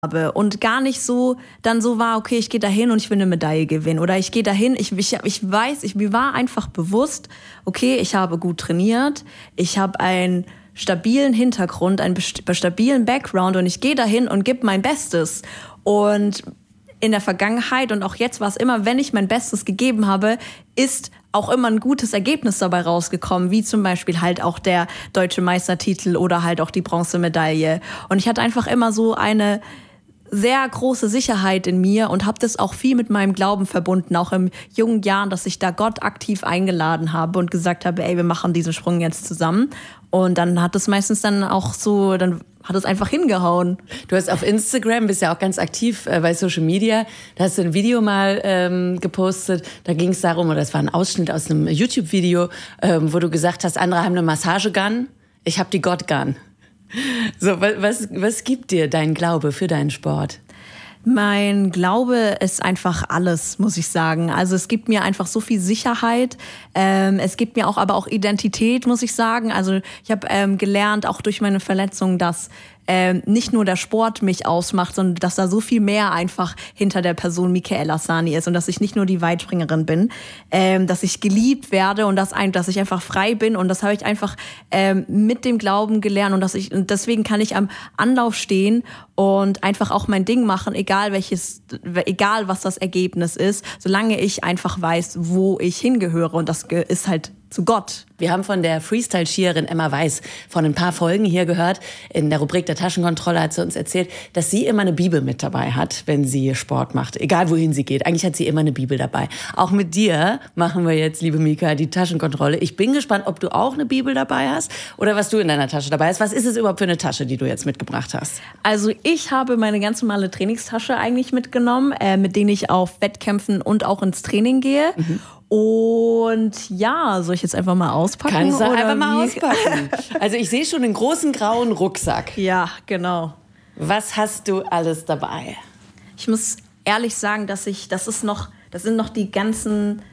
habe und gar nicht so dann so war, okay, ich gehe dahin und ich will eine Medaille gewinnen oder ich gehe dahin, mir war einfach bewusst, okay, ich habe gut trainiert, ich habe einen stabilen Hintergrund, einen stabilen Background und ich gehe dahin und gebe mein Bestes. Und in der Vergangenheit und auch jetzt war es immer, wenn ich mein Bestes gegeben habe, ist auch immer ein gutes Ergebnis dabei rausgekommen, wie zum Beispiel halt auch der deutsche Meistertitel oder halt auch die Bronzemedaille. Und ich hatte einfach immer so eine sehr große Sicherheit in mir und habe das auch viel mit meinem Glauben verbunden, auch im jungen Jahren, dass ich da Gott aktiv eingeladen habe und gesagt habe, ey, wir machen diesen Sprung jetzt zusammen. Und dann hat es meistens dann auch so, dann hat es einfach hingehauen. Du hast auf Instagram, bist ja auch ganz aktiv bei Social Media, da hast du ein Video mal gepostet, da ging es darum, oder es war ein Ausschnitt aus einem YouTube-Video, wo du gesagt hast, andere haben eine Massagegun, ich habe die God-Gun. So, was gibt dir dein Glaube für deinen Sport? Mein Glaube ist einfach alles, muss ich sagen. Also es gibt mir einfach so viel Sicherheit. Es gibt mir auch aber auch Identität, muss ich sagen. Also ich habe gelernt, auch durch meine Verletzung, dass nicht nur der Sport mich ausmacht, sondern dass da so viel mehr einfach hinter der Person Michaela Sani ist und dass ich nicht nur die Weitspringerin bin, dass ich geliebt werde und dass ich einfach frei bin und das habe ich einfach mit dem Glauben gelernt und deswegen kann ich am Anlauf stehen und einfach auch mein Ding machen, egal was das Ergebnis ist, solange ich einfach weiß, wo ich hingehöre und das ist halt zu Gott. Wir haben von der Freestyle-Skiererin Emma Weiß vor ein paar Folgen hier gehört. In der Rubrik der Taschenkontrolle hat sie uns erzählt, dass sie immer eine Bibel mit dabei hat, wenn sie Sport macht. Egal wohin sie geht. Eigentlich hat sie immer eine Bibel dabei. Auch mit dir machen wir jetzt, liebe Mika, die Taschenkontrolle. Ich bin gespannt, ob du auch eine Bibel dabei hast oder was du in deiner Tasche dabei hast. Was ist es überhaupt für eine Tasche, die du jetzt mitgebracht hast? Also ich habe meine ganz normale Trainingstasche eigentlich mitgenommen, mit denen ich auf Wettkämpfen und auch ins Training gehe. Mhm. Und ja, soll ich jetzt einfach mal auspacken? Kannst du einfach mal auspacken. Also ich sehe schon einen großen grauen Rucksack. Ja, genau. Was hast du alles dabei? Ich muss ehrlich sagen, das sind noch die ganzen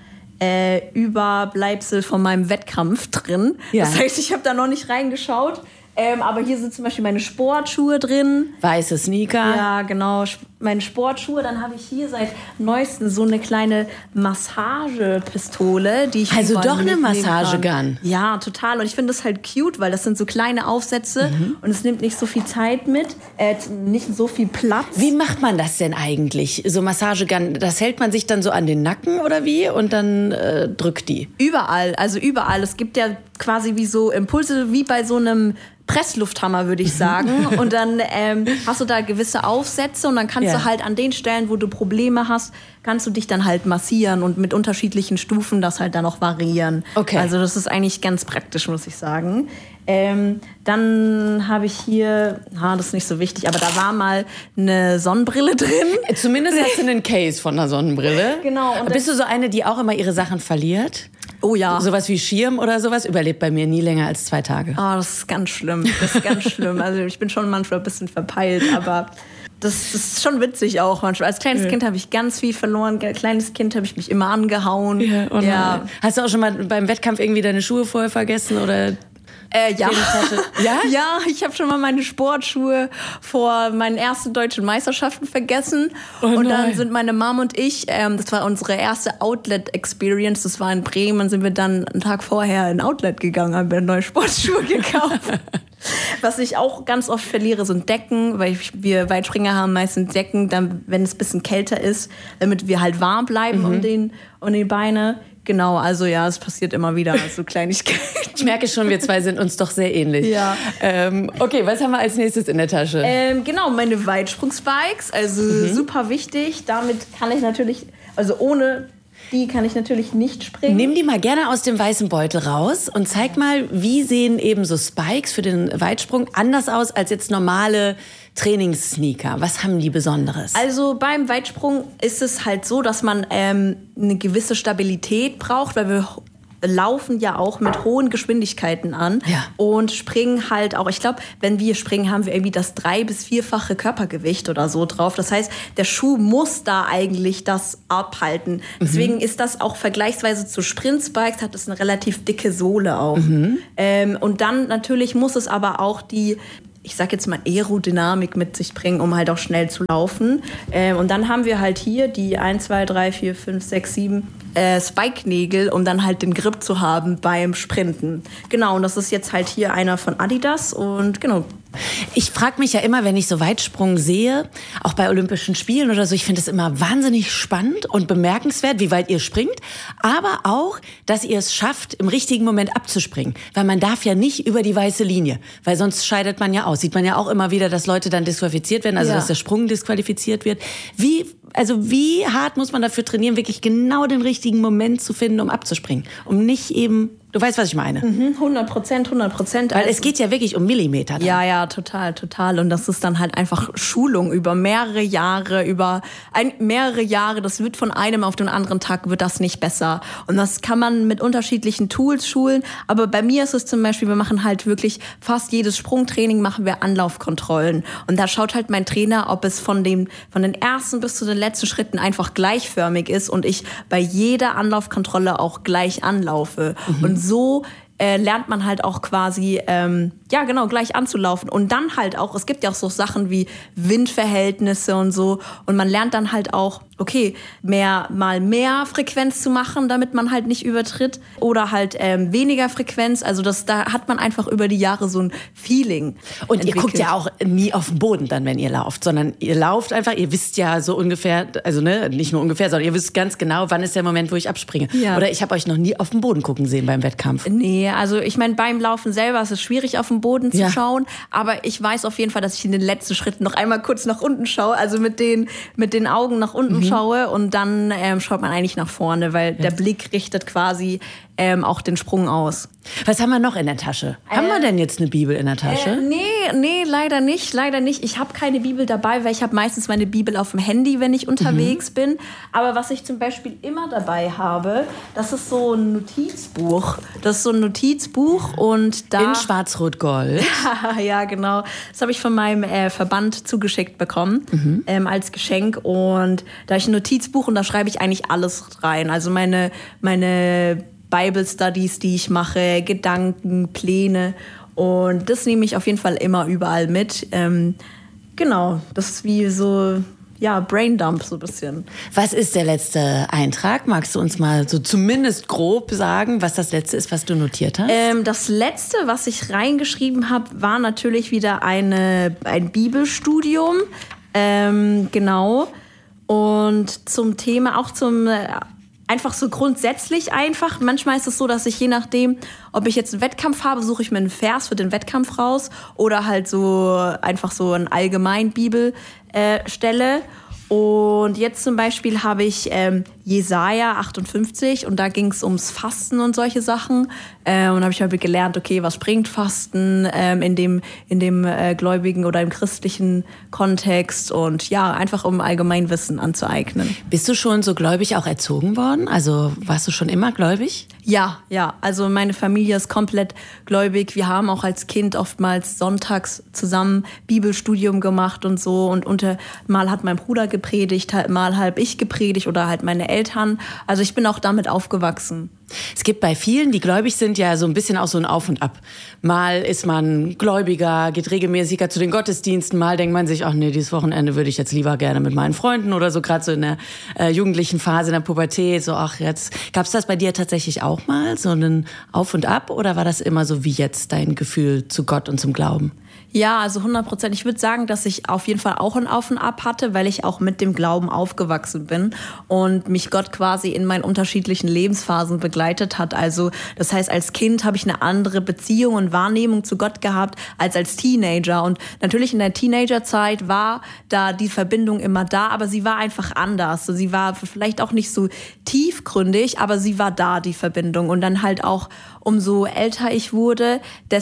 Überbleibsel von meinem Wettkampf drin. Ja. Das heißt, ich habe da noch nicht reingeschaut. Aber hier sind zum Beispiel meine Sportschuhe drin. Weiße Sneaker. Ja, genau. Meine Sportschuhe. Dann habe ich hier seit neuestem so eine kleine Massagepistole, die ich also doch eine Massagegun. Ja, total. Und ich finde das halt cute, weil das sind so kleine Aufsätze und es nimmt nicht so viel Zeit mit, nicht so viel Platz. Wie macht man das denn eigentlich? So Massagegun, das hält man sich dann so an den Nacken oder wie? Und dann drückt die? Überall, also überall. Es gibt ja quasi wie so Impulse, wie bei so einem Presslufthammer, würde ich sagen. Und dann hast du da gewisse Aufsätze und dann kannst du halt an den Stellen, wo du Probleme hast, kannst du dich dann halt massieren und mit unterschiedlichen Stufen das halt dann auch variieren. Okay. Also das ist eigentlich ganz praktisch, muss ich sagen. Dann habe ich hier, das ist nicht so wichtig, aber da war mal eine Sonnenbrille drin. Zumindest hast du einen Case von einer Sonnenbrille. Genau. Und bist du so eine, die auch immer ihre Sachen verliert? Oh ja. Sowas wie Schirm oder sowas überlebt bei mir nie länger als 2 Tage. Das ist ganz schlimm. Also ich bin schon manchmal ein bisschen verpeilt, aber das ist schon witzig auch manchmal. Als kleines Kind habe ich ganz viel verloren. Als kleines Kind habe ich mich immer angehauen. Ja. Hast du auch schon mal beim Wettkampf irgendwie deine Schuhe vorher vergessen oder... Ja. Ja? Ja, ich habe schon mal meine Sportschuhe vor meinen ersten deutschen Meisterschaften vergessen. Und dann sind meine Mom und ich, das war unsere erste Outlet-Experience, das war in Bremen, sind wir dann einen Tag vorher in Outlet gegangen, haben wir neue Sportschuhe gekauft. Was ich auch ganz oft verliere, sind Decken, weil wir Weitspringer haben meistens Decken, dann, wenn es ein bisschen kälter ist, damit wir halt warm bleiben um die Beine. Genau, also ja, es passiert immer wieder, so Kleinigkeiten. Ich merke schon, wir zwei sind uns doch sehr ähnlich. Ja. Okay, was haben wir als nächstes in der Tasche? Genau, meine Weitsprung-Spikes, also super wichtig. Damit kann ich natürlich, also ohne die kann ich natürlich nicht springen. Nimm die mal gerne aus dem weißen Beutel raus und zeig mal, wie sehen eben so Spikes für den Weitsprung anders aus als jetzt normale Trainingssneaker. Was haben die Besonderes? Also beim Weitsprung ist es halt so, dass man eine gewisse Stabilität braucht, weil wir laufen ja auch mit hohen Geschwindigkeiten an und springen halt auch, ich glaube, wenn wir springen, haben wir irgendwie das 3- bis 4-fache Körpergewicht oder so drauf. Das heißt, der Schuh muss da eigentlich das abhalten. Deswegen ist das auch vergleichsweise zu Sprint-Spikes, hat es eine relativ dicke Sohle auch. Und dann natürlich muss es aber auch die ich sag jetzt mal, Aerodynamik mit sich bringen, um halt auch schnell zu laufen. Und dann haben wir halt hier die 1, 2, 3, 4, 5, 6, 7 Spike-Nägel, um dann halt den Grip zu haben beim Sprinten. Genau, und das ist jetzt halt hier einer von Adidas und genau. Ich frage mich ja immer, wenn ich so Weitsprung sehe, auch bei Olympischen Spielen oder so, ich finde es immer wahnsinnig spannend und bemerkenswert, wie weit ihr springt, aber auch, dass ihr es schafft, im richtigen Moment abzuspringen. Weil man darf ja nicht über die weiße Linie, weil sonst scheidet man ja aus. Sieht man ja auch immer wieder, dass Leute dann disqualifiziert werden, also dass der Sprung disqualifiziert wird. Wie hart muss man dafür trainieren, wirklich genau den richtigen Moment zu finden, um abzuspringen? Um nicht eben... Du weißt, was ich meine. 100%. Weil es geht ja wirklich um Millimeter. Dann. Ja, total. Und das ist dann halt einfach Schulung über mehrere Jahre, Das wird von einem auf den anderen Tag, wird das nicht besser. Und das kann man mit unterschiedlichen Tools schulen. Aber bei mir ist es zum Beispiel, wir machen halt wirklich fast jedes Sprungtraining machen wir Anlaufkontrollen. Und da schaut halt mein Trainer, ob es von den ersten bis zu den letzten Schritten einfach gleichförmig ist und ich bei jeder Anlaufkontrolle auch gleich anlaufe. Und so lernt man halt auch quasi, gleich anzulaufen. Und dann halt auch, es gibt ja auch so Sachen wie Windverhältnisse und so. Und man lernt dann halt auch, okay, mehr Frequenz zu machen, damit man halt nicht übertritt. Oder halt weniger Frequenz. Also da hat man einfach über die Jahre so ein Feeling Und entwickelt. ihr guckt ja auch nie auf den Boden dann, wenn ihr lauft, sondern ihr lauft einfach, ihr wisst ja so ungefähr, also nicht nur ungefähr, sondern ihr wisst ganz genau, wann ist der Moment, wo ich abspringe. Ja. Oder ich habe euch noch nie auf den Boden gucken sehen beim Wettkampf. Nee, also ich meine, beim Laufen selber ist es schwierig, auf den Boden zu schauen. Aber ich weiß auf jeden Fall, dass ich in den letzten Schritten noch einmal kurz nach unten schaue, also mit den Augen nach unten schaue und dann schaut man eigentlich nach vorne, weil der Blick richtet quasi auch den Sprung aus. Was haben wir noch in der Tasche? Haben wir denn jetzt eine Bibel in der Tasche? Nee, leider nicht. Ich habe keine Bibel dabei, weil ich habe meistens meine Bibel auf dem Handy, wenn ich unterwegs bin. Aber was ich zum Beispiel immer dabei habe, das ist so ein Notizbuch. Und da... In Schwarz-Rot-Gold. Ja, genau. Das habe ich von meinem Verband zugeschickt bekommen als Geschenk. Und da habe ich ein Notizbuch und da schreibe ich eigentlich alles rein. Also meine Bible Studies, die ich mache, Gedanken, Pläne. Und das nehme ich auf jeden Fall immer überall mit. Genau, das ist wie so, Braindump so ein bisschen. Was ist der letzte Eintrag? Magst du uns mal so zumindest grob sagen, was das letzte ist, was du notiert hast? Das letzte, was ich reingeschrieben habe, war natürlich wieder ein Bibelstudium. Genau. Und zum Thema, auch zum... Einfach so grundsätzlich einfach. Manchmal ist es so, dass ich je nachdem, ob ich jetzt einen Wettkampf habe, suche ich mir einen Vers für den Wettkampf raus oder halt so einfach so eine allgemein Bibelstelle. Und jetzt zum Beispiel habe ich Jesaja 58 und da ging es ums Fasten und solche Sachen. Und habe ich halt gelernt, okay, was bringt Fasten in dem gläubigen oder im christlichen Kontext und einfach um Allgemeinwissen anzueignen. Bist du schon so gläubig auch erzogen worden? Also warst du schon immer gläubig? Ja. Also meine Familie ist komplett gläubig. Wir haben auch als Kind oftmals sonntags zusammen Bibelstudium gemacht und so. Und mal hat mein Bruder gepredigt, mal habe ich gepredigt oder halt meine Eltern. Also ich bin auch damit aufgewachsen. Es gibt bei vielen, die gläubig sind, ja so ein bisschen auch so ein Auf und Ab. Mal ist man gläubiger, geht regelmäßiger zu den Gottesdiensten, mal denkt man sich, ach nee, dieses Wochenende würde ich jetzt lieber gerne mit meinen Freunden oder so, gerade so in der jugendlichen Phase, in der Pubertät, so ach jetzt. Gab's das bei dir tatsächlich auch mal, so ein Auf und Ab, oder war das immer so wie jetzt dein Gefühl zu Gott und zum Glauben? Ja, also 100%. Ich würde sagen, dass ich auf jeden Fall auch ein Auf und Ab hatte, weil ich auch mit dem Glauben aufgewachsen bin und mich Gott quasi in meinen unterschiedlichen Lebensphasen begleitet hat. Also das heißt, als Kind habe ich eine andere Beziehung und Wahrnehmung zu Gott gehabt als Teenager. Und natürlich in der Teenagerzeit war da die Verbindung immer da, aber sie war einfach anders. Sie war vielleicht auch nicht so tiefgründig, aber sie war da, die Verbindung. Und dann halt auch, umso älter ich wurde,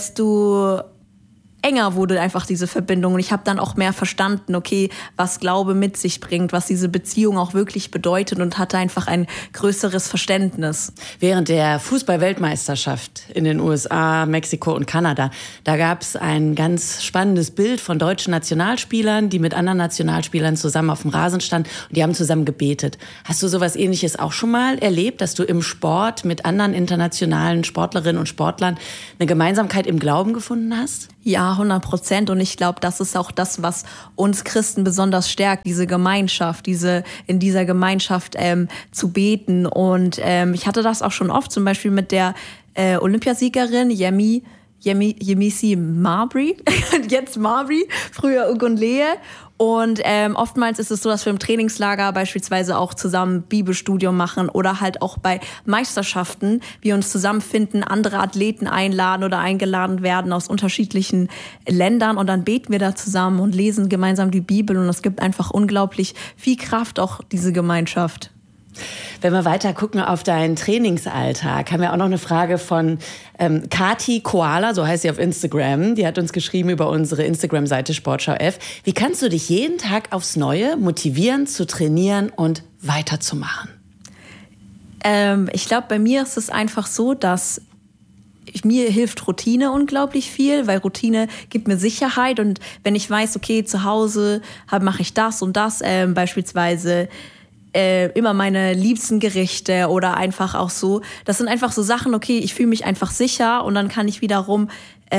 desto enger wurde einfach diese Verbindung und ich habe dann auch mehr verstanden, okay, was Glaube mit sich bringt, was diese Beziehung auch wirklich bedeutet und hatte einfach ein größeres Verständnis. Während der Fußball-Weltmeisterschaft in den USA, Mexiko und Kanada, da gab es ein ganz spannendes Bild von deutschen Nationalspielern, die mit anderen Nationalspielern zusammen auf dem Rasen standen und die haben zusammen gebetet. Hast du sowas Ähnliches auch schon mal erlebt, dass du im Sport mit anderen internationalen Sportlerinnen und Sportlern eine Gemeinsamkeit im Glauben gefunden hast? Ja, 100%. Und ich glaube, das ist auch das, was uns Christen besonders stärkt, diese Gemeinschaft, in dieser Gemeinschaft zu beten. Und ich hatte das auch schon oft, zum Beispiel mit der Olympiasiegerin Yemisi Marbury, jetzt Marbury, früher Ugunleye. Und oftmals ist es so, dass wir im Trainingslager beispielsweise auch zusammen Bibelstudium machen oder halt auch bei Meisterschaften wir uns zusammenfinden, andere Athleten einladen oder eingeladen werden aus unterschiedlichen Ländern und dann beten wir da zusammen und lesen gemeinsam die Bibel und es gibt einfach unglaublich viel Kraft, auch diese Gemeinschaft. Wenn wir weiter gucken auf deinen Trainingsalltag, haben wir auch noch eine Frage von Kati Koala, so heißt sie auf Instagram. Die hat uns geschrieben über unsere Instagram-Seite Sportschau F. Wie kannst du dich jeden Tag aufs Neue motivieren, zu trainieren und weiterzumachen? Ich glaube, bei mir ist es einfach so, dass mir hilft Routine unglaublich viel, weil Routine gibt mir Sicherheit. Und wenn ich weiß, okay, zu Hause mache ich das und das, beispielsweise immer meine liebsten Gerichte oder einfach auch so. Das sind einfach so Sachen, okay, ich fühle mich einfach sicher und dann kann ich wiederum,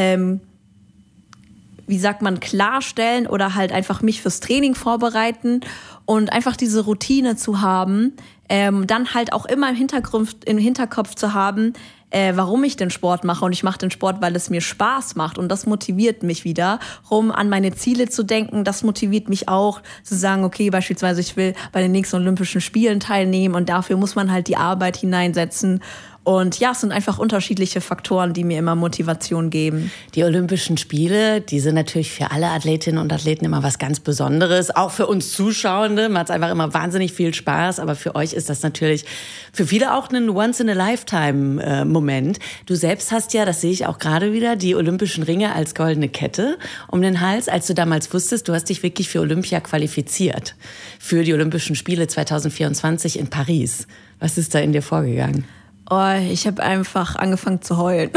klarstellen oder halt einfach mich fürs Training vorbereiten und einfach diese Routine zu haben, dann halt auch immer im Hinterkopf zu haben, warum ich den Sport mache. Und ich mache den Sport, weil es mir Spaß macht. Und das motiviert mich wieder, an meine Ziele zu denken. Das motiviert mich auch, zu sagen, okay, beispielsweise ich will bei den nächsten Olympischen Spielen teilnehmen. Und dafür muss man halt die Arbeit hineinsetzen. Und ja, es sind einfach unterschiedliche Faktoren, die mir immer Motivation geben. Die Olympischen Spiele, die sind natürlich für alle Athletinnen und Athleten immer was ganz Besonderes. Auch für uns Zuschauende macht es einfach immer wahnsinnig viel Spaß. Aber für euch ist das natürlich für viele auch ein Once-in-a-Lifetime-Moment. Du selbst hast ja, das sehe ich auch gerade wieder, die Olympischen Ringe als goldene Kette um den Hals. Als du damals wusstest, du hast dich wirklich für Olympia qualifiziert. Für die Olympischen Spiele 2024 in Paris. Was ist da in dir vorgegangen? Oh, ich habe einfach angefangen zu heulen.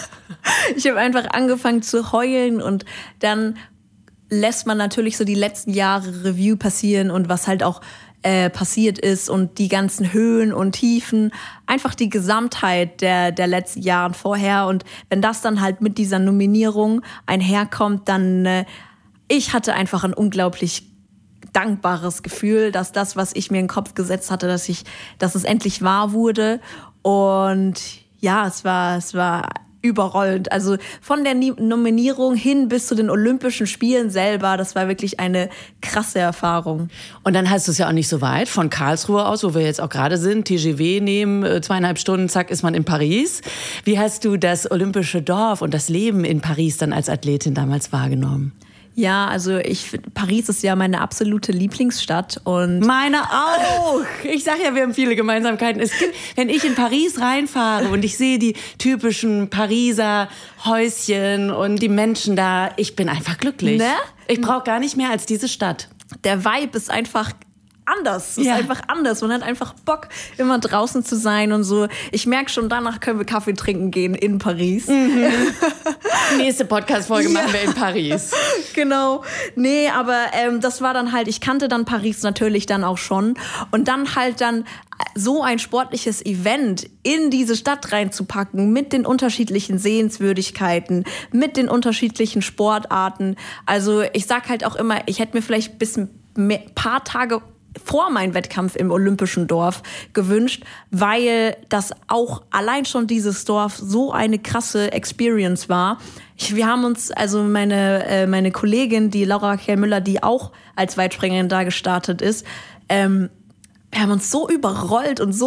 Und dann lässt man natürlich so die letzten Jahre Review passieren und was halt auch passiert ist und die ganzen Höhen und Tiefen, einfach die Gesamtheit der letzten Jahre vorher. Und wenn das dann halt mit dieser Nominierung einherkommt, dann ich hatte einfach ein unglaublich dankbares Gefühl, dass das, was ich mir in den Kopf gesetzt hatte, dass es endlich wahr wurde. Und ja, es war überrollend. Also von der Nominierung hin bis zu den Olympischen Spielen selber, das war wirklich eine krasse Erfahrung. Und dann hast du es ja auch nicht so weit, von Karlsruhe aus, wo wir jetzt auch gerade sind, TGV nehmen, 2,5 Stunden, zack, ist man in Paris. Wie hast du das olympische Dorf und das Leben in Paris dann als Athletin damals wahrgenommen? Ja, also Paris ist ja meine absolute Lieblingsstadt und meine auch. Ich sag ja, wir haben viele Gemeinsamkeiten. Wenn ich in Paris reinfahre und ich sehe die typischen Pariser Häuschen und die Menschen da, ich bin einfach glücklich. Ne? Ich brauche gar nicht mehr als diese Stadt. Der Vibe ist einfach anders. Es ist einfach anders. Man hat einfach Bock, immer draußen zu sein und so. Ich merke schon, danach können wir Kaffee trinken gehen in Paris. Mhm. Nächste Podcast-Folge machen wir in Paris. Genau. Nee, aber das war dann halt, ich kannte dann Paris natürlich dann auch schon. Und dann halt so ein sportliches Event in diese Stadt reinzupacken mit den unterschiedlichen Sehenswürdigkeiten, mit den unterschiedlichen Sportarten. Also ich sag halt auch immer, ich hätte mir vielleicht bis ein paar Tage vor meinem Wettkampf im Olympischen Dorf gewünscht, weil das auch allein schon dieses Dorf so eine krasse Experience war. Wir haben uns, also meine Kollegin, die Laura Kehl-Müller, die auch als Weitspringerin da gestartet ist, wir haben uns so überrollt und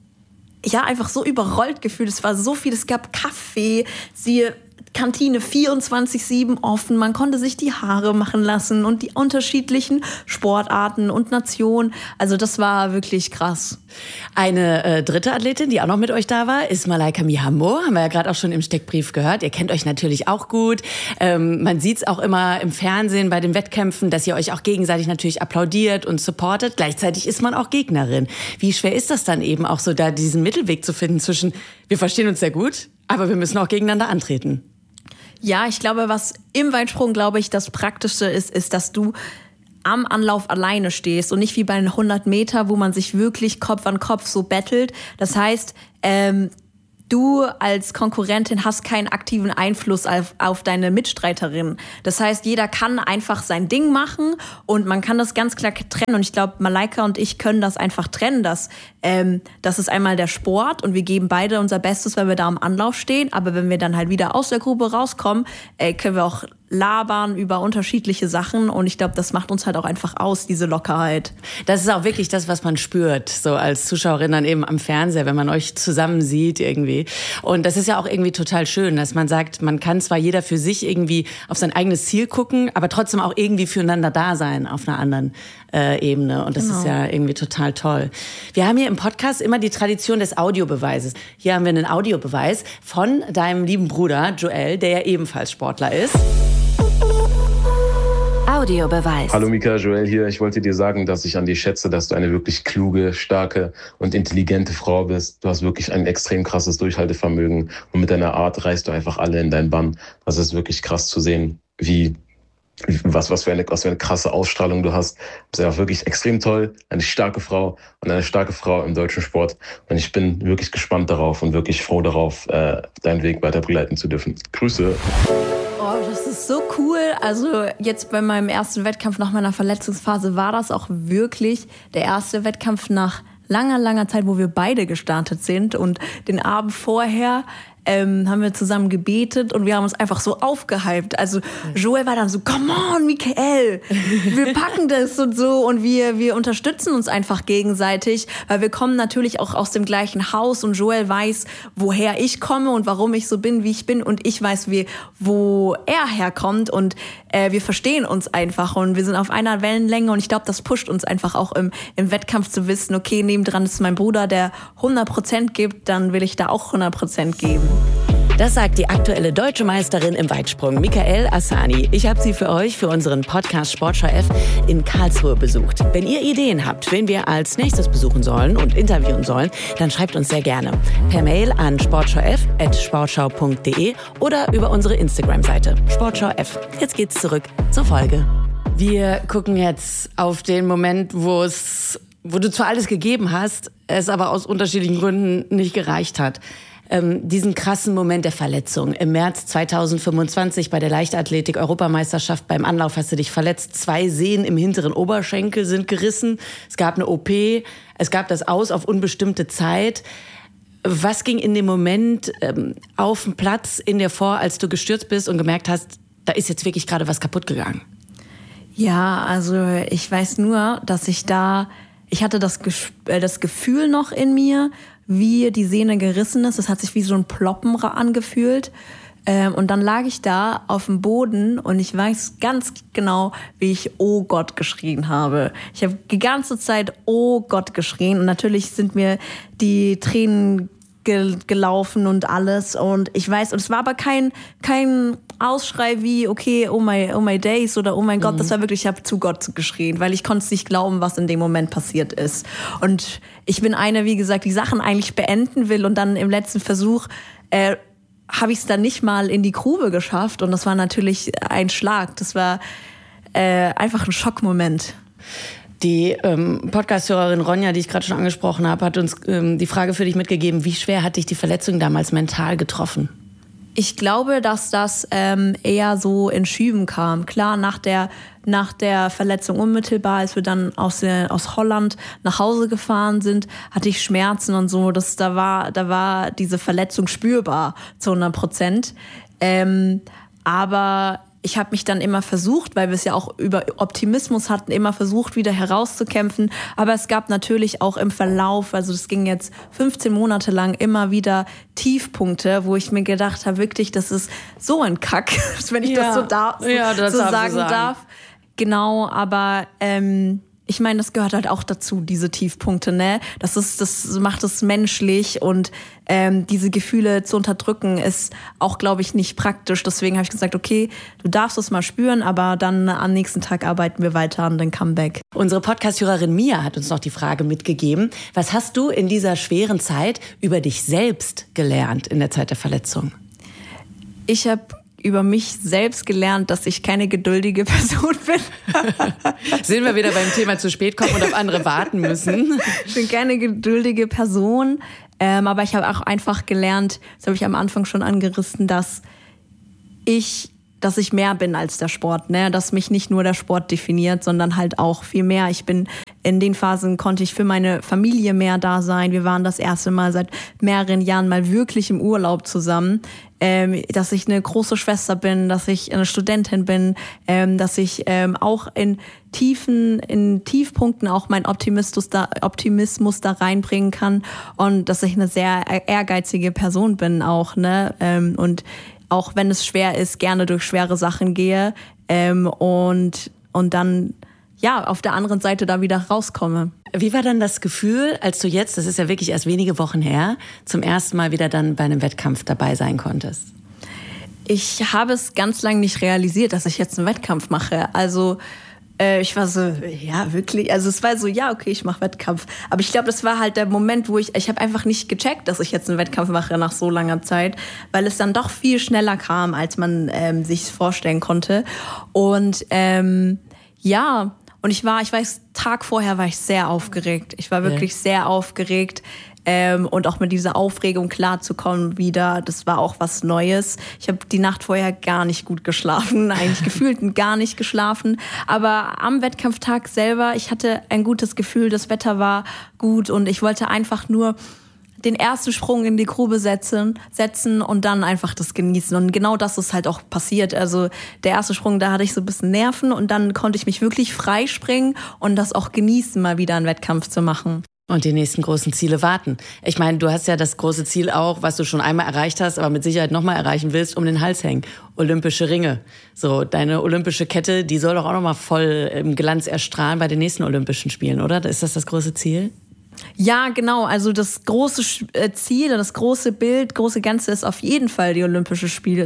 einfach so überrollt gefühlt. Es war so viel, es gab Kaffee, Kantine 24/7 offen, man konnte sich die Haare machen lassen und die unterschiedlichen Sportarten und Nationen. Also das war wirklich krass. Eine dritte Athletin, die auch noch mit euch da war, ist Malaika Mihambo. Haben wir ja gerade auch schon im Steckbrief gehört. Ihr kennt euch natürlich auch gut. Man sieht es auch immer im Fernsehen bei den Wettkämpfen, dass ihr euch auch gegenseitig natürlich applaudiert und supportet. Gleichzeitig ist man auch Gegnerin. Wie schwer ist das dann eben auch so, da diesen Mittelweg zu finden zwischen, wir verstehen uns sehr gut, aber wir müssen auch gegeneinander antreten? Ja, ich glaube, was im Weitsprung, das Praktischste ist, dass du am Anlauf alleine stehst und nicht wie bei den 100 Meter, wo man sich wirklich Kopf an Kopf so battelt. Das heißt, du als Konkurrentin hast keinen aktiven Einfluss auf deine Mitstreiterin. Das heißt, jeder kann einfach sein Ding machen und man kann das ganz klar trennen. Und ich glaube, Malaika und ich können das einfach trennen. Das ist einmal der Sport und wir geben beide unser Bestes, wenn wir da am Anlauf stehen. Aber wenn wir dann halt wieder aus der Grube rauskommen, können wir auch labern über unterschiedliche Sachen und ich glaube, das macht uns halt auch einfach aus, diese Lockerheit. Das ist auch wirklich das, was man spürt, so als Zuschauerin dann eben am Fernseher, wenn man euch zusammen sieht irgendwie. Und das ist ja auch irgendwie total schön, dass man sagt, man kann zwar jeder für sich irgendwie auf sein eigenes Ziel gucken, aber trotzdem auch irgendwie füreinander da sein auf einer anderen Ebene. Und das ist ja irgendwie total toll. Wir haben hier im Podcast immer die Tradition des Audiobeweises. Hier haben wir einen Audiobeweis von deinem lieben Bruder Joel, der ja ebenfalls Sportler ist. Audiobeweis. Hallo Mika, Joel hier. Ich wollte dir sagen, dass ich an dir schätze, dass du eine wirklich kluge, starke und intelligente Frau bist. Du hast wirklich ein extrem krasses Durchhaltevermögen und mit deiner Art reißt du einfach alle in deinen Bann. Das ist wirklich krass zu sehen, was für eine krasse Ausstrahlung du hast. Du bist einfach wirklich extrem toll, eine starke Frau im deutschen Sport. Und ich bin wirklich gespannt darauf und wirklich froh darauf, deinen Weg weiter begleiten zu dürfen. Grüße. Oh, das ist so cool. Also jetzt bei meinem ersten Wettkampf nach meiner Verletzungsphase war das auch wirklich der erste Wettkampf nach langer Zeit, wo wir beide gestartet sind. Und den Abend vorher haben wir zusammen gebetet und wir haben uns einfach so aufgehypt. Also Joel war dann so, come on, Michael, wir packen das und so. Und wir unterstützen uns einfach gegenseitig, weil wir kommen natürlich auch aus dem gleichen Haus und Joel weiß, woher ich komme und warum ich so bin, wie ich bin. Und ich weiß, wo er herkommt und wir verstehen uns einfach und wir sind auf einer Wellenlänge und ich glaube, das pusht uns einfach auch im Wettkampf zu wissen, okay, nebendran ist mein Bruder, der 100% gibt, dann will ich da auch 100% geben. Das sagt die aktuelle deutsche Meisterin im Weitsprung, Mikael Asani. Ich habe sie für euch, für unseren Podcast Sportschau F in Karlsruhe besucht. Wenn ihr Ideen habt, wen wir als nächstes besuchen sollen und interviewen sollen, dann schreibt uns sehr gerne. Per Mail an sportschauF@sportschau.de oder über unsere Instagram-Seite Sportschau F. Jetzt geht's zurück zur Folge. Wir gucken jetzt auf den Moment, wo du zwar alles gegeben hast, es aber aus unterschiedlichen Gründen nicht gereicht hat. Diesen krassen Moment der Verletzung. Im März 2025 bei der Leichtathletik-Europameisterschaft beim Anlauf hast du dich verletzt. 2 Sehnen im hinteren Oberschenkel sind gerissen. Es gab eine OP. Es gab das Aus auf unbestimmte Zeit. Was ging in dem Moment auf dem Platz in dir vor, als du gestürzt bist und gemerkt hast, da ist jetzt wirklich gerade was kaputt gegangen? Ja, also ich weiß nur, dass ich hatte das Gefühl noch in mir, wie die Sehne gerissen ist. Das hat sich wie so ein Ploppen angefühlt. Und dann lag ich da auf dem Boden und ich weiß ganz genau, wie ich "Oh Gott" geschrien habe. Ich habe die ganze Zeit "Oh Gott" geschrien und natürlich sind mir die Tränen gelaufen und alles. Und ich weiß, und es war aber kein Ausschrei wie, okay, oh my days oder oh mein Gott, das war wirklich, ich habe zu Gott geschrien, weil ich konnte es nicht glauben, was in dem Moment passiert ist. Und ich bin eine, wie gesagt, die Sachen eigentlich beenden will und dann im letzten Versuch habe ich es dann nicht mal in die Grube geschafft und das war natürlich ein Schlag. Das war einfach ein Schockmoment. Die Podcast-Hörerin Ronja, die ich gerade schon angesprochen habe, hat uns die Frage für dich mitgegeben, wie schwer hat dich die Verletzung damals mental getroffen? Ich glaube, dass das eher so in Schüben kam. Klar, nach der Verletzung unmittelbar, als wir dann aus Holland nach Hause gefahren sind, hatte ich Schmerzen und so. Da war diese Verletzung spürbar zu 100%. Aber ich habe mich dann immer versucht, weil wir es ja auch über Optimismus hatten, immer versucht, wieder herauszukämpfen. Aber es gab natürlich auch im Verlauf, also das ging jetzt 15 Monate lang, immer wieder Tiefpunkte, wo ich mir gedacht habe, wirklich, das ist so ein Kack, wenn ich das so sagen darf. Genau, aber ich meine, das gehört halt auch dazu, diese Tiefpunkte, ne? Das macht es menschlich und diese Gefühle zu unterdrücken ist auch, glaube ich, nicht praktisch. Deswegen habe ich gesagt, okay, du darfst es mal spüren, aber dann am nächsten Tag arbeiten wir weiter an den Comeback. Unsere Podcast-Hörerin Mia hat uns noch die Frage mitgegeben, was hast du in dieser schweren Zeit über dich selbst gelernt in der Zeit der Verletzung? Ich habe über mich selbst gelernt, dass ich keine geduldige Person bin. Sind wir wieder beim Thema zu spät kommen und auf andere warten müssen. Ich bin keine geduldige Person, aber ich habe auch einfach gelernt, das habe ich am Anfang schon angerissen, dass ich mehr bin als der Sport, ne? Dass mich nicht nur der Sport definiert, sondern halt auch viel mehr. In den Phasen konnte ich für meine Familie mehr da sein. Wir waren das erste Mal seit mehreren Jahren mal wirklich im Urlaub zusammen. Dass ich eine große Schwester bin, dass ich eine Studentin bin, dass ich auch in Tiefpunkten auch meinen Optimismus da reinbringen kann und dass ich eine sehr ehrgeizige Person bin auch, ne? Und auch wenn es schwer ist, gerne durch schwere Sachen gehe und dann ja auf der anderen Seite da wieder rauskomme. Wie war dann das Gefühl, als du jetzt, das ist ja wirklich erst wenige Wochen her, zum ersten Mal wieder dann bei einem Wettkampf dabei sein konntest? Ich habe es ganz lange nicht realisiert, dass ich jetzt einen Wettkampf mache. Also ich war so, ja, wirklich. Also es war so, ja, okay, ich mache Wettkampf. Aber ich glaube, das war halt der Moment, wo ich habe einfach nicht gecheckt, dass ich jetzt einen Wettkampf mache nach so langer Zeit, weil es dann doch viel schneller kam, als man sich vorstellen konnte. Und ja, und ich weiß, Tag vorher war ich sehr aufgeregt. Ich war wirklich sehr aufgeregt. Und auch mit dieser Aufregung klarzukommen wieder, das war auch was Neues. Ich habe die Nacht vorher gar nicht gut geschlafen, eigentlich gefühlt gar nicht geschlafen. Aber am Wettkampftag selber, ich hatte ein gutes Gefühl, das Wetter war gut und ich wollte einfach nur den ersten Sprung in die Grube setzen und dann einfach das genießen. Und genau das ist halt auch passiert. Also der erste Sprung, da hatte ich so ein bisschen Nerven und dann konnte ich mich wirklich freispringen und das auch genießen, mal wieder einen Wettkampf zu machen. Und die nächsten großen Ziele warten. Ich meine, du hast ja das große Ziel auch, was du schon einmal erreicht hast, aber mit Sicherheit nochmal erreichen willst, um den Hals hängen. Olympische Ringe. So, deine olympische Kette, die soll doch auch nochmal voll im Glanz erstrahlen bei den nächsten Olympischen Spielen, oder? Ist das das große Ziel? Ja, genau. Also das große Ziel, das große Bild, große Ganze ist auf jeden Fall die Olympischen Spiele.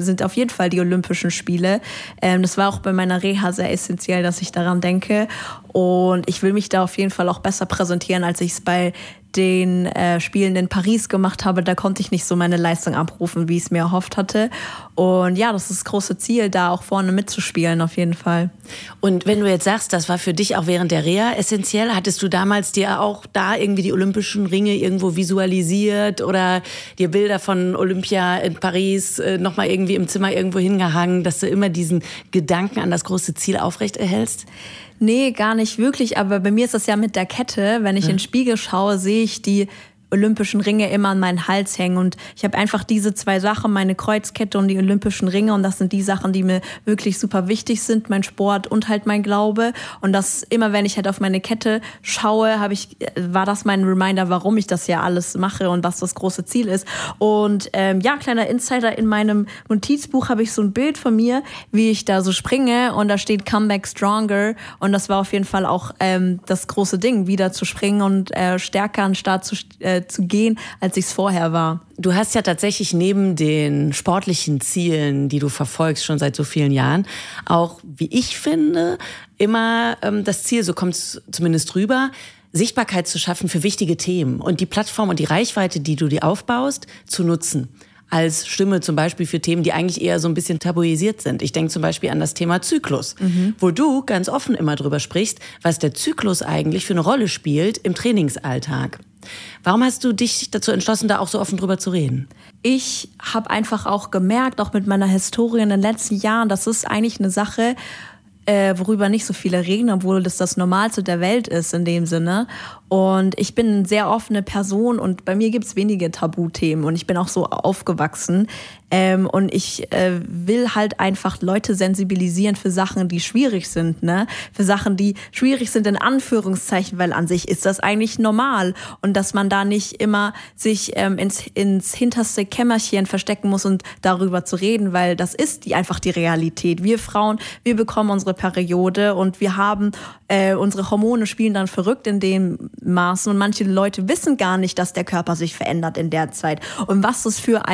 Das war auch bei meiner Reha sehr essentiell, dass ich daran denke. Und ich will mich da auf jeden Fall auch besser präsentieren, als ich es bei den Spielen in Paris gemacht habe. Da konnte ich nicht so meine Leistung abrufen, wie ich es mir erhofft hatte. Und ja, das ist das große Ziel, da auch vorne mitzuspielen, auf jeden Fall. Und wenn du jetzt sagst, das war für dich auch während der Reha essentiell, hattest du damals dir auch da irgendwie die Olympischen Ringe irgendwo visualisiert oder dir Bilder von Olympia in Paris nochmal irgendwie im Zimmer irgendwo hingehangen, dass du immer diesen Gedanken an das große Ziel aufrecht erhältst? Nee, gar nicht wirklich, aber bei mir ist das ja mit der Kette. Wenn ich in den Spiegel schaue, sehe ich die Olympischen Ringe immer an meinen Hals hängen und ich habe einfach diese zwei Sachen, meine Kreuzkette und die Olympischen Ringe und das sind die Sachen, die mir wirklich super wichtig sind, mein Sport und halt mein Glaube und das immer, wenn ich halt auf meine Kette schaue, war das mein Reminder, warum ich das ja alles mache und was das große Ziel ist und ja, kleiner Insider, in meinem Notizbuch habe ich so ein Bild von mir, wie ich da so springe und da steht Come Back Stronger und das war auf jeden Fall auch das große Ding, wieder zu springen und stärker an den Start zu gehen, als ich es vorher war. Du hast ja tatsächlich neben den sportlichen Zielen, die du verfolgst schon seit so vielen Jahren, auch, wie ich finde, immer das Ziel, so kommt es zumindest rüber, Sichtbarkeit zu schaffen für wichtige Themen und die Plattform und die Reichweite, die du dir aufbaust, zu nutzen. Als Stimme zum Beispiel für Themen, die eigentlich eher so ein bisschen tabuisiert sind. Ich denke zum Beispiel an das Thema Zyklus, wo du ganz offen immer drüber sprichst, was der Zyklus eigentlich für eine Rolle spielt im Trainingsalltag. Warum hast du dich dazu entschlossen, da auch so offen drüber zu reden? Ich habe einfach auch gemerkt, auch mit meiner Historie in den letzten Jahren, das ist eigentlich eine Sache, worüber nicht so viele reden, obwohl das Normalste der Welt ist in dem Sinne. Und ich bin eine sehr offene Person und bei mir gibt es wenige Tabuthemen und ich bin auch so aufgewachsen. Und ich will halt einfach Leute sensibilisieren für Sachen, die schwierig sind, ne? Für Sachen, die schwierig sind in Anführungszeichen, weil an sich ist das eigentlich normal. Und dass man da nicht immer sich ins hinterste Kämmerchen verstecken muss und darüber zu reden, weil das ist einfach die Realität. Wir Frauen, wir bekommen unsere Periode und wir haben, unsere Hormone spielen dann verrückt in dem Maßen und manche Leute wissen gar nicht, dass der Körper sich verändert in der Zeit und was das für ein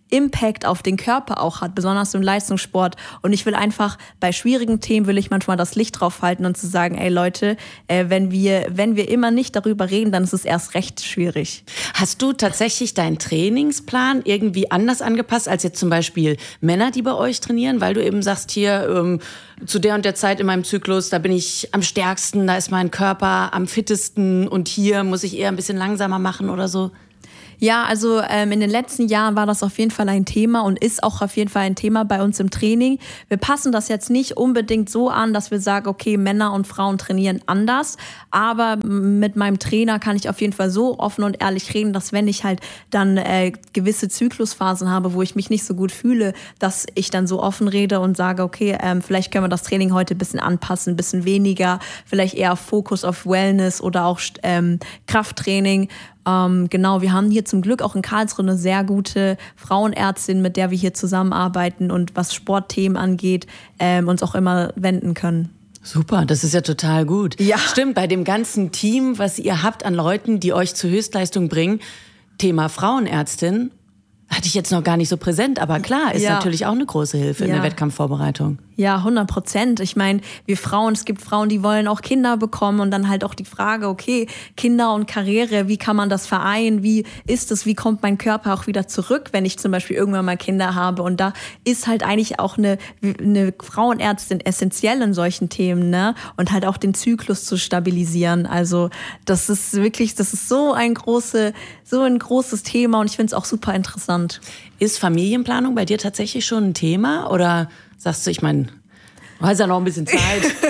Impact auf den Körper auch hat, besonders im Leistungssport. Und ich will einfach, bei schwierigen Themen will ich manchmal das Licht drauf halten und zu sagen, ey Leute, wenn wir immer nicht darüber reden, dann ist es erst recht schwierig. Hast du tatsächlich deinen Trainingsplan irgendwie anders angepasst als jetzt zum Beispiel Männer, die bei euch trainieren? Weil du eben sagst, hier zu der und der Zeit in meinem Zyklus, da bin ich am stärksten, da ist mein Körper am fittesten und hier muss ich eher ein bisschen langsamer machen oder so? Ja, also in den letzten Jahren war das auf jeden Fall ein Thema und ist auch auf jeden Fall ein Thema bei uns im Training. Wir passen das jetzt nicht unbedingt so an, dass wir sagen, okay, Männer und Frauen trainieren anders. Aber mit meinem Trainer kann ich auf jeden Fall so offen und ehrlich reden, dass wenn ich halt dann gewisse Zyklusphasen habe, wo ich mich nicht so gut fühle, dass ich dann so offen rede und sage, okay, vielleicht können wir das Training heute ein bisschen anpassen, ein bisschen weniger, vielleicht eher Fokus auf Wellness oder auch Krafttraining. Genau, wir haben hier zum Glück auch in Karlsruhe eine sehr gute Frauenärztin, mit der wir hier zusammenarbeiten und was Sportthemen angeht, uns auch immer wenden können. Super, das ist ja total gut. Ja. Stimmt, bei dem ganzen Team, was ihr habt an Leuten, die euch zur Höchstleistung bringen, Thema Frauenärztin, hatte ich jetzt noch gar nicht so präsent, aber klar, ist natürlich auch eine große Hilfe in der Wettkampfvorbereitung. Ja, 100%. Ich meine, wir Frauen, es gibt Frauen, die wollen auch Kinder bekommen und dann halt auch die Frage, okay, Kinder und Karriere, wie kann man das vereinen? Wie ist es? Wie kommt mein Körper auch wieder zurück, wenn ich zum Beispiel irgendwann mal Kinder habe? Und da ist halt eigentlich auch eine Frauenärztin essentiell in solchen Themen, ne? Und halt auch den Zyklus zu stabilisieren. Also das ist so ein großes Thema und ich finde es auch super interessant. Ist Familienplanung bei dir tatsächlich schon ein Thema oder sagst du, ich meine, du hast ja noch ein bisschen Zeit?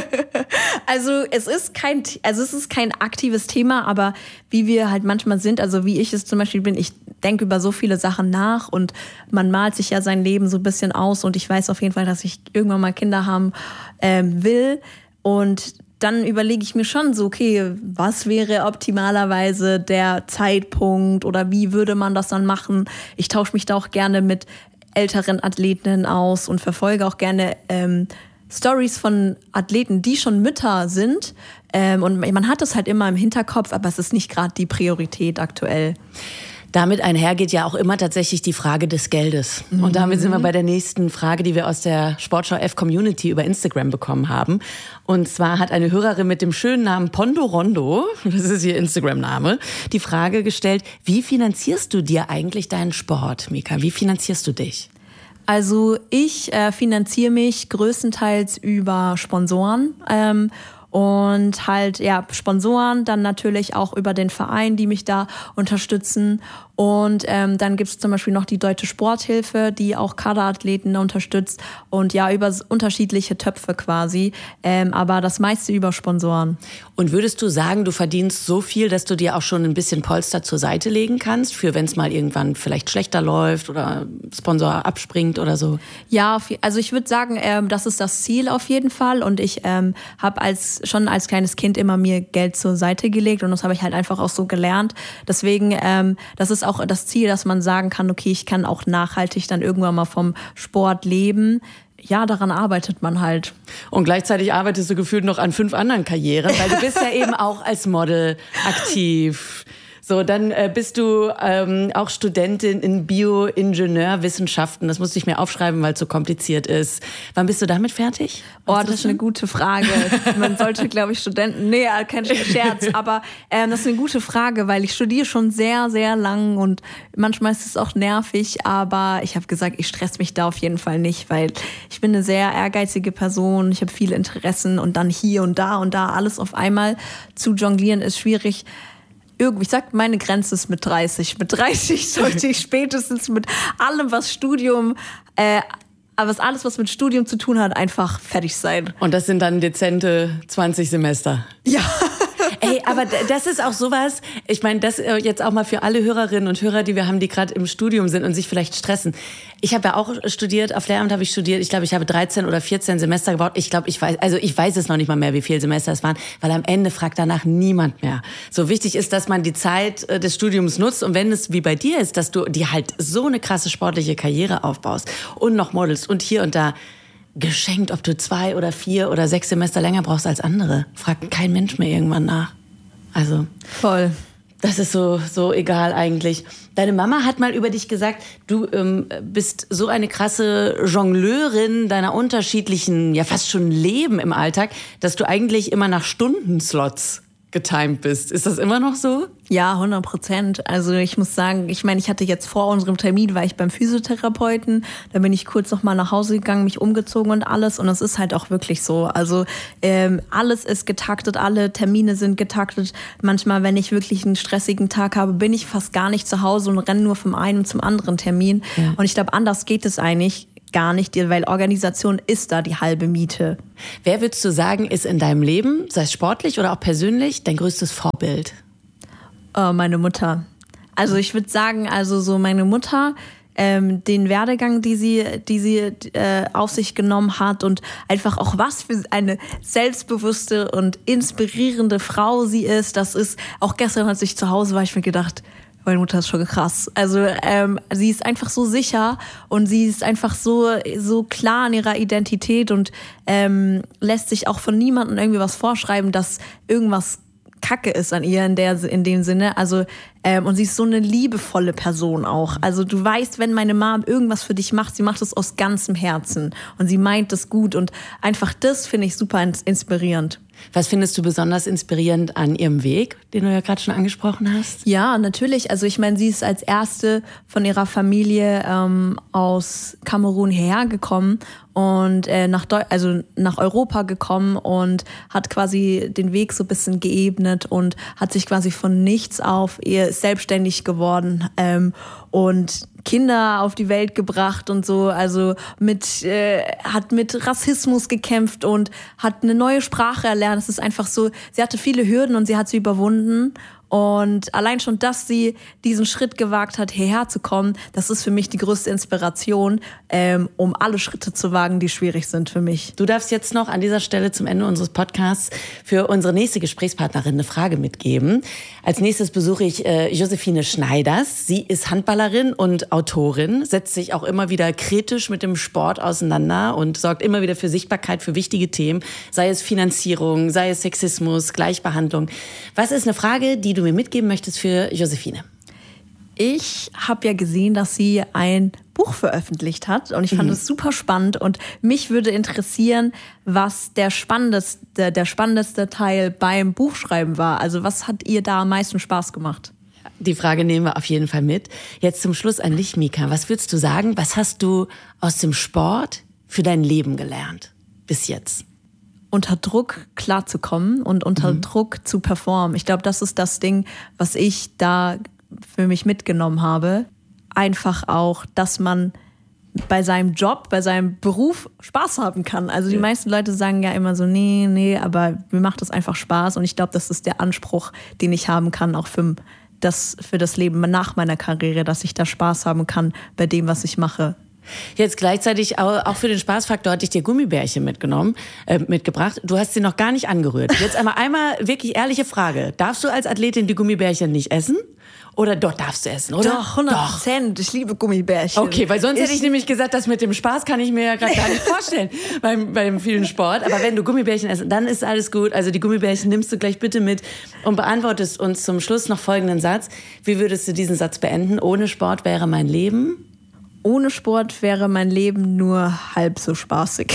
Also es ist kein aktives Thema, aber wie wir halt manchmal sind, also wie ich es zum Beispiel bin, ich denke über so viele Sachen nach und man malt sich ja sein Leben so ein bisschen aus und ich weiß auf jeden Fall, dass ich irgendwann mal Kinder haben will und dann überlege ich mir schon so, okay, was wäre optimalerweise der Zeitpunkt oder wie würde man das dann machen? Ich tausche mich da auch gerne mit älteren Athletinnen aus und verfolge auch gerne Stories von Athleten, die schon Mütter sind. Und man hat das halt immer im Hinterkopf, aber es ist nicht gerade die Priorität aktuell. Damit einhergeht ja auch immer tatsächlich die Frage des Geldes. Und damit sind wir bei der nächsten Frage, die wir aus der Sportschau F Community über Instagram bekommen haben. Und zwar hat eine Hörerin mit dem schönen Namen Pondo Rondo, das ist ihr Instagram-Name, die Frage gestellt, wie finanzierst du dir eigentlich deinen Sport, Mika? Wie finanzierst du dich? Also ich finanziere mich größtenteils über Sponsoren. Und halt, Sponsoren, dann natürlich auch über den Verein, die mich da unterstützen. Und dann gibt es zum Beispiel noch die Deutsche Sporthilfe, die auch Kaderathleten unterstützt. Und ja, über unterschiedliche Töpfe quasi. Aber das meiste über Sponsoren. Und würdest du sagen, du verdienst so viel, dass du dir auch schon ein bisschen Polster zur Seite legen kannst, für wenn es mal irgendwann vielleicht schlechter läuft oder Sponsor abspringt oder so? Ja, also ich würde sagen, das ist das Ziel auf jeden Fall. Und ich habe schon als kleines Kind immer mir Geld zur Seite gelegt. Und das habe ich halt einfach auch so gelernt. Deswegen, das ist auch das Ziel, dass man sagen kann, okay, ich kann auch nachhaltig dann irgendwann mal vom Sport leben. Ja, daran arbeitet man halt. Und gleichzeitig arbeitest du gefühlt noch an 5 anderen Karrieren, weil du bist ja eben auch als Model aktiv. So, dann bist du auch Studentin in Bioingenieurwissenschaften. Das musste ich mir aufschreiben, weil es so kompliziert ist. Wann bist du damit fertig? Das ist eine gute Frage. Man sollte, glaube ich, kein Scherz, aber das ist eine gute Frage, weil ich studiere schon sehr, sehr lang und manchmal ist es auch nervig, aber ich habe gesagt, ich stress mich da auf jeden Fall nicht, weil ich bin eine sehr ehrgeizige Person, ich habe viele Interessen und dann hier und da alles auf einmal zu jonglieren ist schwierig. Ich sag, meine Grenze ist mit 30. Mit 30 sollte ich spätestens mit allem, was alles, was mit Studium zu tun hat, einfach fertig sein. Und das sind dann dezente 20 Semester. Ja. Ey, aber das ist auch sowas, ich meine, das jetzt auch mal für alle Hörerinnen und Hörer, die wir haben, die gerade im Studium sind und sich vielleicht stressen. Ich habe ja auch studiert, auf Lehramt habe ich studiert, ich glaube, ich habe 13 oder 14 Semester gebaut. Ich weiß es noch nicht mal mehr, wie viele Semester es waren, weil am Ende fragt danach niemand mehr. So wichtig ist, dass man die Zeit des Studiums nutzt und wenn es wie bei dir ist, dass du dir halt so eine krasse sportliche Karriere aufbaust und noch modelst und hier und da, geschenkt, ob du 2 oder 4 oder 6 Semester länger brauchst als andere. Fragt kein Mensch mehr irgendwann nach. Also voll. Das ist so egal eigentlich. Deine Mama hat mal über dich gesagt, du bist so eine krasse Jongleurin deiner unterschiedlichen, ja fast schon Leben im Alltag, dass du eigentlich immer nach Stundenslots getimed bist. Ist das immer noch so? Ja, 100%. Also ich muss sagen, ich hatte jetzt vor unserem Termin, war ich beim Physiotherapeuten, da bin ich kurz noch mal nach Hause gegangen, mich umgezogen und alles und es ist halt auch wirklich so. Also alles ist getaktet, alle Termine sind getaktet. Manchmal, wenn ich wirklich einen stressigen Tag habe, bin ich fast gar nicht zu Hause und renne nur vom einen zum anderen Termin. Ja. Und ich glaube, anders geht es eigentlich gar nicht, weil Organisation ist da die halbe Miete. Wer würdest du sagen, ist in deinem Leben, sei es sportlich oder auch persönlich, dein größtes Vorbild? Meine Mutter. Also ich würde sagen, so meine Mutter, den Werdegang, die sie auf sich genommen hat und einfach auch was für eine selbstbewusste und inspirierende Frau sie ist. Das ist, auch gestern, als ich zu Hause war, ich mir gedacht, meine Mutter ist schon krass. Also sie ist einfach so sicher und sie ist einfach so klar in ihrer Identität und lässt sich auch von niemandem irgendwie was vorschreiben, dass irgendwas Kacke ist an ihr in dem Sinne. Also und sie ist so eine liebevolle Person auch. Also du weißt, wenn meine Mom irgendwas für dich macht, sie macht es aus ganzem Herzen und sie meint es gut und einfach das finde ich super inspirierend. Was findest du besonders inspirierend an ihrem Weg, den du ja gerade schon angesprochen hast? Ja, natürlich. Also ich meine, sie ist als erste von ihrer Familie aus Kamerun hergekommen und nach Europa gekommen und hat quasi den Weg so ein bisschen geebnet und hat sich quasi von nichts auf, ihr ist selbstständig geworden und Kinder auf die Welt gebracht und so, also hat mit Rassismus gekämpft und hat eine neue Sprache erlernt. Es ist einfach so, sie hatte viele Hürden und sie hat sie überwunden. Und allein schon, dass sie diesen Schritt gewagt hat, hierher zu kommen, das ist für mich die größte Inspiration, um alle Schritte zu wagen, die schwierig sind für mich. Du darfst jetzt noch an dieser Stelle zum Ende unseres Podcasts für unsere nächste Gesprächspartnerin eine Frage mitgeben. Als nächstes besuche ich Josephine Schneiders. Sie ist Handballerin und Autorin, setzt sich auch immer wieder kritisch mit dem Sport auseinander und sorgt immer wieder für Sichtbarkeit für wichtige Themen, sei es Finanzierung, sei es Sexismus, Gleichbehandlung. Was ist eine Frage, die du mir mitgeben möchtest für Josephine? Ich habe ja gesehen, dass sie ein Buch veröffentlicht hat und ich fand es super spannend und mich würde interessieren, was der spannendste Teil beim Buchschreiben war. Also was hat ihr da am meisten Spaß gemacht? Die Frage nehmen wir auf jeden Fall mit. Jetzt zum Schluss an dich, Mika. Was würdest du sagen, was hast du aus dem Sport für dein Leben gelernt bis jetzt? Unter Druck klarzukommen und unter Druck zu performen. Ich glaube, das ist das Ding, was ich da für mich mitgenommen habe. Einfach auch, dass man bei seinem Job, bei seinem Beruf Spaß haben kann. Also die meisten Leute sagen ja immer so, nee, aber mir macht das einfach Spaß. Und ich glaube, das ist der Anspruch, den ich haben kann, auch für das Leben nach meiner Karriere, dass ich da Spaß haben kann bei dem, was ich mache. Jetzt gleichzeitig auch für den Spaßfaktor hatte ich dir Gummibärchen mitgebracht. Du hast sie noch gar nicht angerührt. Jetzt einmal wirklich ehrliche Frage. Darfst du als Athletin die Gummibärchen nicht essen? Oder doch darfst du essen, oder? Doch, 100%. Ich liebe Gummibärchen. Okay, weil sonst hätte ich nämlich gesagt, das mit dem Spaß kann ich mir ja gerade gar nicht vorstellen beim vielen Sport. Aber wenn du Gummibärchen isst, dann ist alles gut. Also die Gummibärchen nimmst du gleich bitte mit und beantwortest uns zum Schluss noch folgenden Satz. Wie würdest du diesen Satz beenden? Ohne Sport wäre mein Leben? Ohne Sport wäre mein Leben nur halb so spaßig.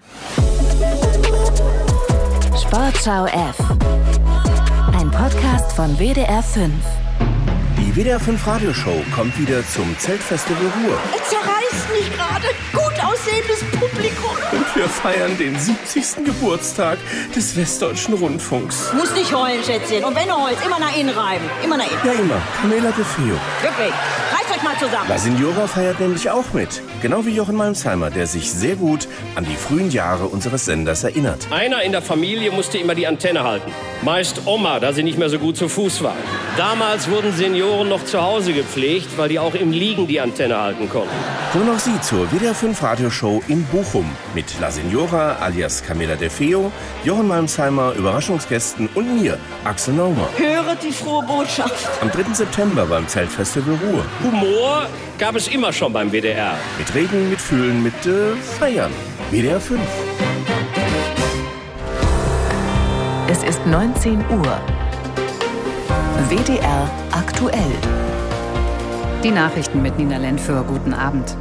Sportschau F. Ein Podcast von WDR 5. Die WDR 5 Radioshow kommt wieder zum Zeltfestival Ruhr. Es zerreißt mich gerade. Gut aussehendes Publikum. Und wir feiern den 70. Geburtstag des Westdeutschen Rundfunks. Muss nicht heulen, Schätzchen. Und wenn du heulst, immer nach innen reiben. Immer nach innen. Ja, immer. Camela de Feo. Wirklich. Reißt euch mal zusammen. La Signora feiert nämlich auch mit. Genau wie Jochen Malmsheimer, der sich sehr gut an die frühen Jahre unseres Senders erinnert. Einer in der Familie musste immer die Antenne halten. Meist Oma, da sie nicht mehr so gut zu Fuß war. Damals wurden Senioren noch zu Hause gepflegt, weil die auch im Liegen die Antenne halten konnten. So noch Sie zur WDR 5 Radioshow in Bochum. Mit La Signora alias Camela de Feo, Jochen Malmsheimer, Überraschungsgästen und mir, Axel Naumer. Höret die frohe Botschaft. Am 3. September beim Zeltfestival Ruhr. Humor gab es immer schon beim WDR. Mit Reden, mit Fühlen, mit Feiern. WDR 5. Es ist 19 Uhr. WDR aktuell. Die Nachrichten mit Nina Lentföhr. Guten Abend.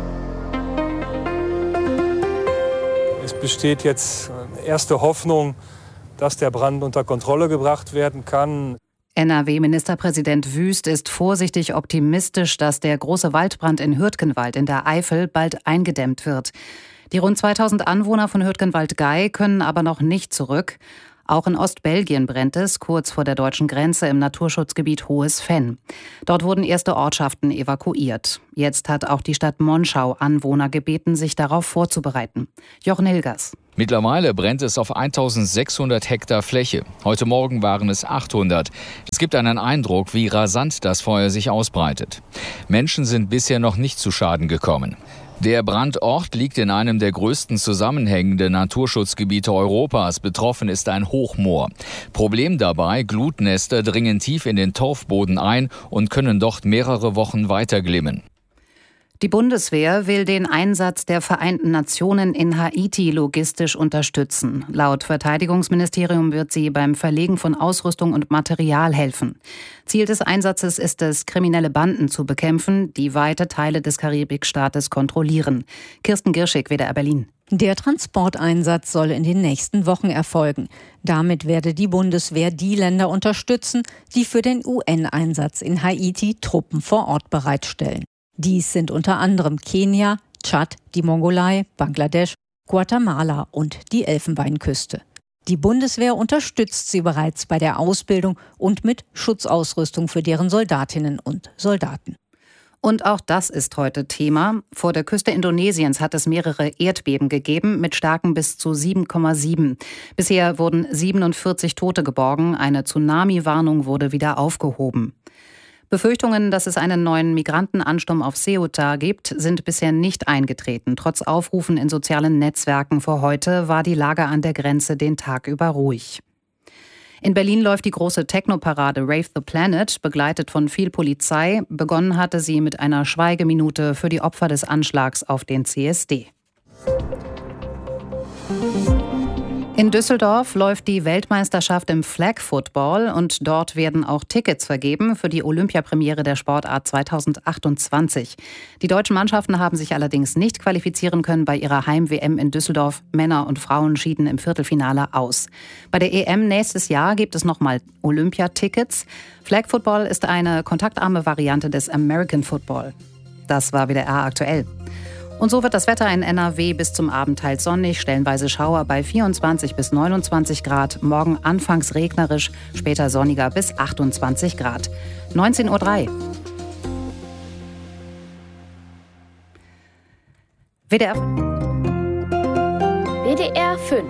Es besteht jetzt erste Hoffnung, dass der Brand unter Kontrolle gebracht werden kann. NRW-Ministerpräsident Wüst ist vorsichtig optimistisch, dass der große Waldbrand in Hürtgenwald in der Eifel bald eingedämmt wird. Die rund 2000 Anwohner von Hürtgenwald-Gei können aber noch nicht zurück. Auch in Ostbelgien brennt es, kurz vor der deutschen Grenze im Naturschutzgebiet Hohes Venn. Dort wurden erste Ortschaften evakuiert. Jetzt hat auch die Stadt Monschau Anwohner gebeten, sich darauf vorzubereiten. Jochen Hilgers. Mittlerweile brennt es auf 1600 Hektar Fläche. Heute Morgen waren es 800. Es gibt einen Eindruck, wie rasant das Feuer sich ausbreitet. Menschen sind bisher noch nicht zu Schaden gekommen. Der Brandort liegt in einem der größten zusammenhängenden Naturschutzgebiete Europas. Betroffen ist ein Hochmoor. Problem dabei, Glutnester dringen tief in den Torfboden ein und können dort mehrere Wochen weiter glimmen. Die Bundeswehr will den Einsatz der Vereinten Nationen in Haiti logistisch unterstützen. Laut Verteidigungsministerium wird sie beim Verlegen von Ausrüstung und Material helfen. Ziel des Einsatzes ist es, kriminelle Banden zu bekämpfen, die weite Teile des Karibikstaates kontrollieren. Kirsten Girschig, WDR Berlin. Der Transporteinsatz soll in den nächsten Wochen erfolgen. Damit werde die Bundeswehr die Länder unterstützen, die für den UN-Einsatz in Haiti Truppen vor Ort bereitstellen. Dies sind unter anderem Kenia, Tschad, die Mongolei, Bangladesch, Guatemala und die Elfenbeinküste. Die Bundeswehr unterstützt sie bereits bei der Ausbildung und mit Schutzausrüstung für deren Soldatinnen und Soldaten. Und auch das ist heute Thema. Vor der Küste Indonesiens hat es mehrere Erdbeben gegeben mit Stärken bis zu 7,7. Bisher wurden 47 Tote geborgen. Eine Tsunami-Warnung wurde wieder aufgehoben. Befürchtungen, dass es einen neuen Migrantenansturm auf Ceuta gibt, sind bisher nicht eingetreten. Trotz Aufrufen in sozialen Netzwerken vor heute war die Lage an der Grenze den Tag über ruhig. In Berlin läuft die große Techno-Parade Rave the Planet, begleitet von viel Polizei. Begonnen hatte sie mit einer Schweigeminute für die Opfer des Anschlags auf den CSD. In Düsseldorf läuft die Weltmeisterschaft im Flag Football und dort werden auch Tickets vergeben für die Olympiapremiere der Sportart 2028. Die deutschen Mannschaften haben sich allerdings nicht qualifizieren können bei ihrer Heim-WM in Düsseldorf. Männer und Frauen schieden im Viertelfinale aus. Bei der EM nächstes Jahr gibt es nochmal Olympiatickets. Flag Football ist eine kontaktarme Variante des American Football. Das war WDR aktuell. Und so wird das Wetter in NRW bis zum Abend teils sonnig, stellenweise Schauer bei 24 bis 29 Grad. Morgen anfangs regnerisch, später sonniger bis 28 Grad. 19:03 Uhr. WDR 5.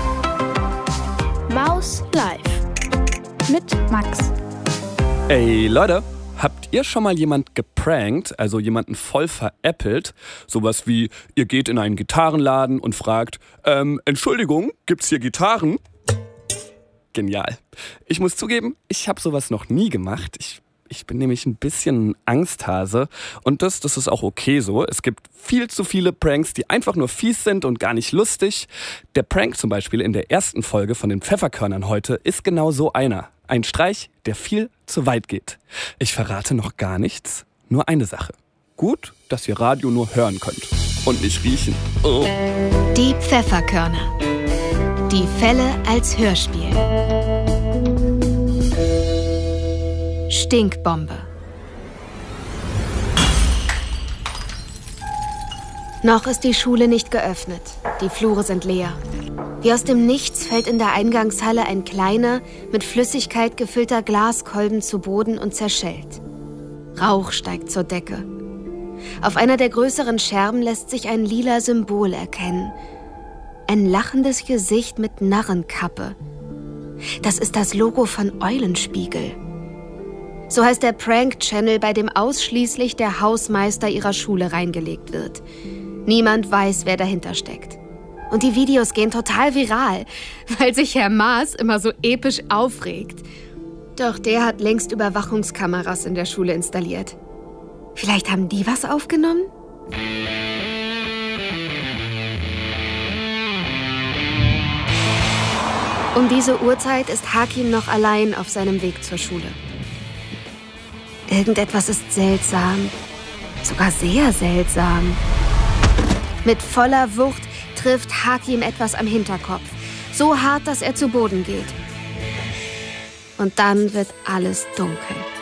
Maus live. Mit Max. Ey Leute, habt ihr schon mal jemand geprankt, also jemanden voll veräppelt? Sowas wie, ihr geht in einen Gitarrenladen und fragt, Entschuldigung, gibt's hier Gitarren? Genial. Ich muss zugeben, ich habe sowas noch nie gemacht. Ich bin nämlich ein bisschen ein Angsthase und das ist auch okay so. Es gibt viel zu viele Pranks, die einfach nur fies sind und gar nicht lustig. Der Prank zum Beispiel in der ersten Folge von den Pfefferkörnern heute ist genau so einer. Ein Streich, der viel zu weit geht. Ich verrate noch gar nichts, nur eine Sache. Gut, dass ihr Radio nur hören könnt und nicht riechen. Oh. Die Pfefferkörner. Die Fälle als Hörspiel. Stinkbombe. Noch ist die Schule nicht geöffnet. Die Flure sind leer. Wie aus dem Nichts fällt in der Eingangshalle ein kleiner, mit Flüssigkeit gefüllter Glaskolben zu Boden und zerschellt. Rauch steigt zur Decke. Auf einer der größeren Scherben lässt sich ein lila Symbol erkennen. Ein lachendes Gesicht mit Narrenkappe. Das ist das Logo von Eulenspiegel. So heißt der Prank-Channel, bei dem ausschließlich der Hausmeister ihrer Schule reingelegt wird. Niemand weiß, wer dahinter steckt. Und die Videos gehen total viral, weil sich Herr Maas immer so episch aufregt. Doch der hat längst Überwachungskameras in der Schule installiert. Vielleicht haben die was aufgenommen? Um diese Uhrzeit ist Hakim noch allein auf seinem Weg zur Schule. Irgendetwas ist seltsam. Sogar sehr seltsam. Mit voller Wucht trifft Hakim etwas am Hinterkopf. So hart, dass er zu Boden geht. Und dann wird alles dunkel.